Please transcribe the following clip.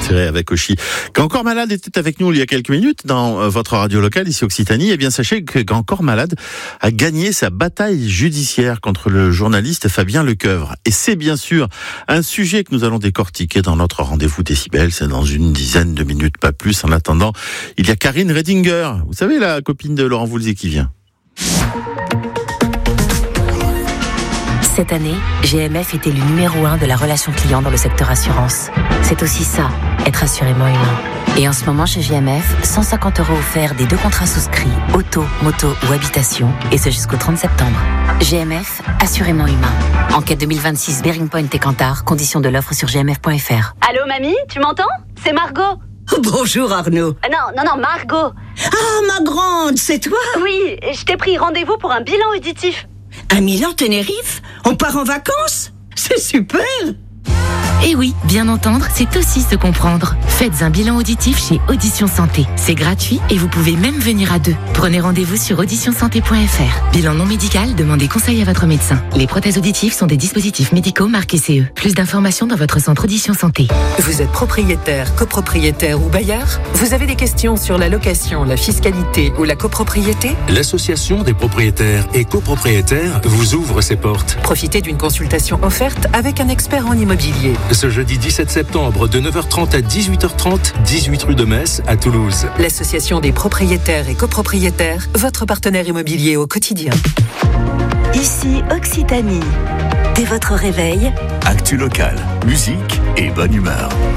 préféré avec Oshi. Qu'Encore Malade était avec nous il y a quelques minutes dans votre radio locale ici Occitanie, eh bien sachez qu'Encore Malade a gagné sa bataille judiciaire contre le journaliste Fabien Lecoeuvre. Et c'est bien sûr un sujet que nous allons décortiquer dans notre rendez-vous Décibel. C'est dans une dizaine de minutes, pas plus. En attendant, il y a Karine Redinger. Vous savez, la copine de Laurent Voulzy qui vient. Cette année, GMF est élu numéro 1 de la relation client dans le secteur assurance. C'est aussi ça, être assurément humain. Et en ce moment, chez GMF, 150 € offerts des 2 contrats souscrits, auto, moto ou habitation, et ce jusqu'au 30 septembre. GMF, assurément humain. Enquête 2026, Bearing Point et Kantar, conditions de l'offre sur gmf.fr. Allô, mamie, tu m'entends? C'est Margot. Bonjour Arnaud. Non, Margot. Ah, ma grande, c'est toi? Oui, je t'ai pris rendez-vous pour un bilan auditif. À Milan-Tenerife? On part en vacances? C'est super! Et oui, bien entendre, c'est aussi se comprendre. Faites un bilan auditif chez Audition Santé. C'est gratuit et vous pouvez même venir à 2. Prenez rendez-vous sur auditionsanté.fr. Bilan non médical, demandez conseil à votre médecin. Les prothèses auditives sont des dispositifs médicaux marqués CE. Plus d'informations dans votre centre Audition Santé. Vous êtes propriétaire, copropriétaire ou bailleur? Vous avez des questions sur la location, la fiscalité ou la copropriété? L'Association des propriétaires et copropriétaires vous ouvre ses portes. Profitez d'une consultation offerte avec un expert en immobilier. Ce jeudi 17 septembre de 9h30 à 18h30, 18 rue de Metz à Toulouse. L'Association des propriétaires et copropriétaires, votre partenaire immobilier au quotidien. Ici Occitanie. Dès votre réveil, Actu local, musique et bonne humeur.